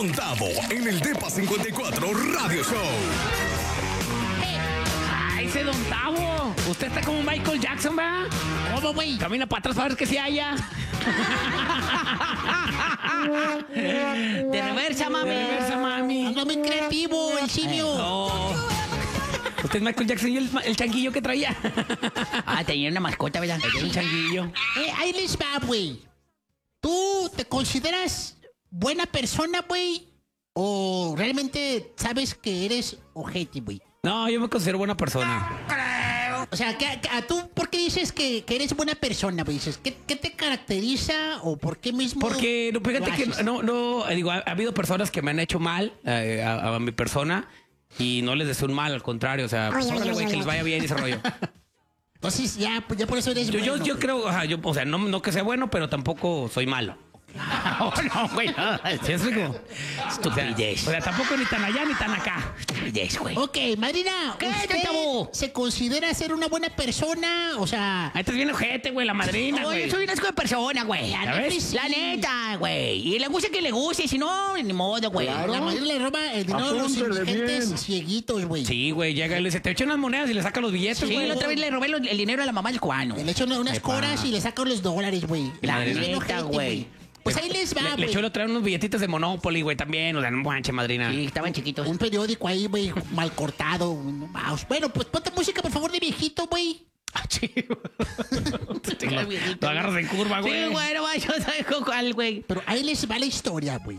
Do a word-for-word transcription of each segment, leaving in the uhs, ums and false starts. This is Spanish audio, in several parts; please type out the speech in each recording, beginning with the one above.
Don Tavo en el Depa cincuenta y cuatro Radio Show. ¡Ay, ese Don Tavo! Usted está como Michael Jackson, ¿verdad? ¿Cómo, güey? Camina para atrás para ver que se haya. De reversa, mami. De reversa, mami. Ando muy creativo, el simio. No. Usted es Michael Jackson y el, el changuillo que traía. Ah, tenía una mascota, ¿verdad? Un changuillo. Eh, ahí les va, güey. ¿Tú te consideras buena persona, güey? ¿O realmente sabes que eres ojete, güey? No, yo me considero buena persona. O sea, ¿qué, qué- a ¿tú por qué dices que, que eres buena persona, güey? Dices, ¿qué, qué te caracteriza o por qué mismo? Porque, no, fíjate lo que haces? no, no, eh, digo, ha, ha habido personas que me han hecho mal eh, a, a mi persona y no les deseo un mal, al contrario, o sea, pues, órale, güey, que les vaya bien ese rollo. Entonces, ya, pues, ya por eso eres Yo, yo, bueno, yo güey. creo, ajá, yo, o sea, no, no que sea bueno, pero tampoco soy malo. Oh, no, güey, no. ¿Sí es rico? Estupidez. O sea, tampoco ni tan allá ni tan acá. Estupidez, güey. Ok, Marina, ¿Qué, ¿usted Tavo? se considera ser una buena persona? O sea... Ahí estás bien ojete, güey, la madrina, Oye, güey. soy una asco de persona, güey. ¿Ya ves? La neta, güey. Y le gusta que le guste, si no, ni modo, güey. Claro. La mayoría le roba el dinero a los Apúntele indigentes bien. cieguitos, güey. Sí, güey, llega y le dice, te echo unas monedas y le saca los billetes, Sí, güey. la otra vez le robé los- el dinero a la mamá del cubano. Le echo unas Epa. coras y le saco los dólares, güey. La Bien neta, ojete, güey. Pues ahí les va, Le, le güey. echó el otro día unos billetitos de Monopoly, güey, también. O sea, no manches, madrina. Sí, estaban chiquitos. Un periódico ahí, güey, mal cortado. No, mouse. Bueno, pues ponte música, por favor, de viejito, güey. Ah, sí. Tenga lo, viejito, lo agarras en curva, güey. Sí, bueno, va, yo sabes con cuál, güey. Pero ahí les va la historia, güey.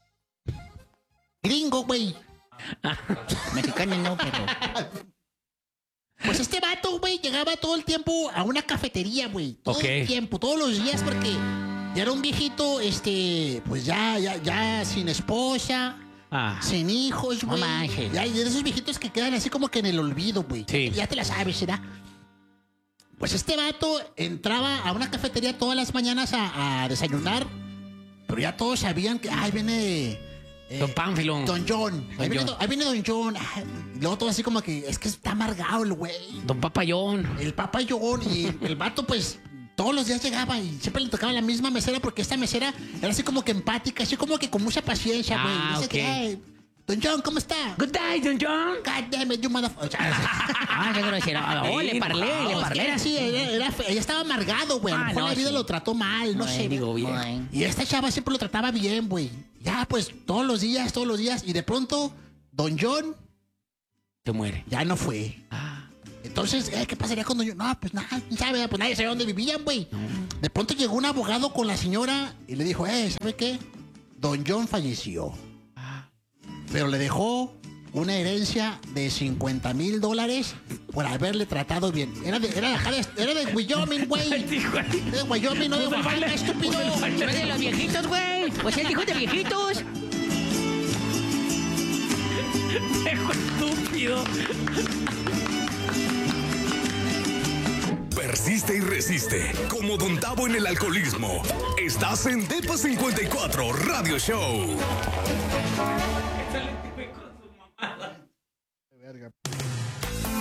Gringo, güey. Mexicano no, pero... Pues este vato, güey, llegaba todo el tiempo a una cafetería, güey. Todo Ok. el tiempo, todos los días, porque ya era un viejito, este, pues ya, ya, ya sin esposa, Ah. sin hijos, güey. manches. Ya, y de esos viejitos que quedan así como que en el olvido, güey. Sí. Ya te la sabes, ¿verdad? Pues este vato entraba a una cafetería todas las mañanas a, a desayunar, pero ya todos sabían que, ay, viene... eh, Don Pánfilo. Don John. Ahí, Don viene, John. don- ahí viene Don John. Ay, y luego todo así como que, es que está amargado el güey. Don Papayón. El Papa John y el vato, pues, todos los días llegaba y siempre le tocaba la misma mesera porque esta mesera era así como que empática, así como que con mucha paciencia, güey. Ah, Dice ok. que, "Ay, Don John, ¿cómo está? Good day, Don John. God damn it, you motherfucker." O sea, Ah, qué grosero. Oh, le parlé, le no, parlé. era así, era, era fe- ella estaba amargado, güey. A lo Ah, mejor no, la vida sí. lo trató mal, no sé. digo, bien. Bueno. Y esta chava siempre lo trataba bien, güey. Ya, pues, todos los días, todos los días. Y de pronto, Don John Se muere. ya no fue. Ah. Entonces, eh, ¿qué pasaría con Don John? No, pues nada, quién sabe, pues nadie sabía dónde vivían, güey. De pronto llegó un abogado con la señora y le dijo, eh, ¿sabe qué? Don John falleció. Pero le dejó una herencia de cincuenta mil dólares por haberle tratado bien. Era de, era de, acá de- era de Wyoming, güey. Era de Wyoming, no de Puso el Oaxaca, baile, estúpido. puso el baile. ¿No es de los viejitos, güey? Pues él dijo de viejitos. Viejo estúpido. Persiste y resiste. Como Don Tavo en el alcoholismo. Estás en Depa cincuenta y cuatro Radio Show.